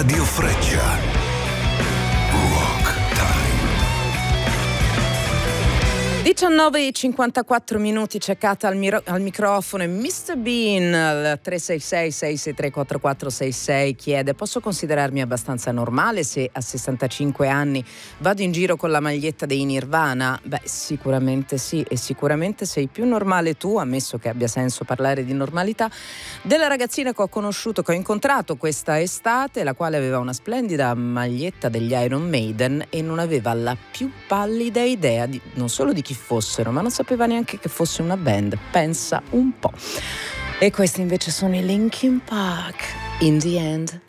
Radio Freccia. Rock Time. 19:54 c'è al microfono e Mr. Bean al 366-663-4466 chiede: posso considerarmi abbastanza normale se a 65 anni vado in giro con la maglietta dei Nirvana? Beh, sicuramente sì, e sicuramente sei più normale tu, ammesso che abbia senso parlare di normalità, della ragazzina che ho conosciuto, che ho incontrato questa estate, la quale aveva una splendida maglietta degli Iron Maiden e non aveva la più pallida idea non solo di chi fossero, ma non sapeva neanche che fosse una band. Pensa un po'. E questi invece sono i Linkin Park. In the End.